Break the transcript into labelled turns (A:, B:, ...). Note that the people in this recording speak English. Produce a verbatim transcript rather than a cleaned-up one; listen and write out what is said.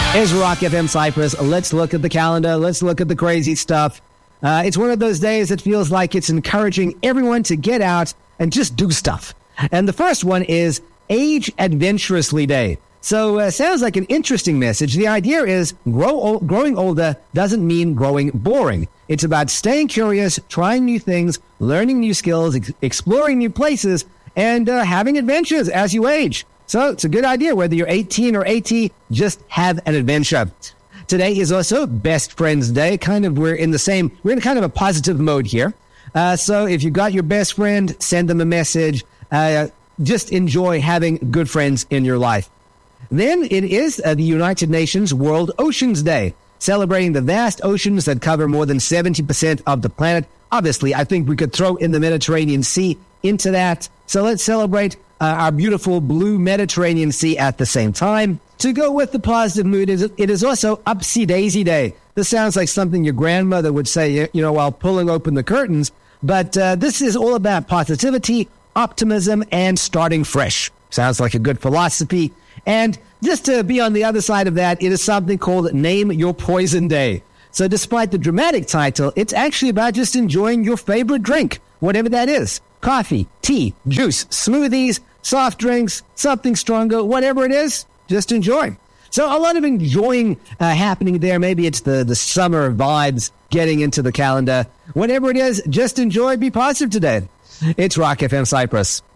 A: It's Rock F M Cyprus. Let's look at the calendar. Let's look at the crazy stuff. Uh, it's one of those days that feels like it's encouraging everyone to get out and just do stuff. And the first one is Age Adventurously Day. So uh, sounds like an interesting message. The idea is grow o- growing older doesn't mean growing boring. It's about staying curious, trying new things, learning new skills, ex- exploring new places, and uh, having adventures as you age. So it's a good idea, whether you're eighteen or eighty, just have an adventure. Today is also Best Friends Day. Kind of, we're in the same, we're in kind of a positive mode here. Uh, so if you got your best friend, send them a message. Uh, just enjoy having good friends in your life. Then it is uh, the United Nations World Oceans Day, celebrating the vast oceans that cover more than seventy percent of the planet. Obviously, I think we could throw in the Mediterranean Sea into that. So let's celebrate uh, our beautiful blue Mediterranean Sea at the same time. To go with the positive mood, it is also Upsy Daisy Day. This sounds like something your grandmother would say, you know, while pulling open the curtains. But uh, this is all about positivity, optimism, and starting fresh. Sounds like a good philosophy. And just to be on the other side of that, it is something called Name Your Poison Day. So despite the dramatic title, it's actually about just enjoying your favorite drink, whatever that is. Coffee, tea, juice, smoothies, soft drinks, something stronger, whatever it is, just enjoy. So a lot of enjoying uh, happening there. Maybe it's the, the summer vibes getting into the calendar. Whatever it is, just enjoy, be positive today. It's Rock F M Cyprus.